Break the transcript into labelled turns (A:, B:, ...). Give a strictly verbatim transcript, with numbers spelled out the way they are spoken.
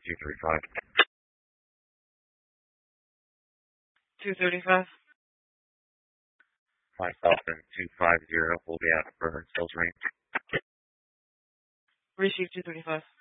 A: two thirty-five.
B: two thirty-five.
A: Flight Falcon two fifty will be out of Burns Hills range.
B: Receive two thirty-five.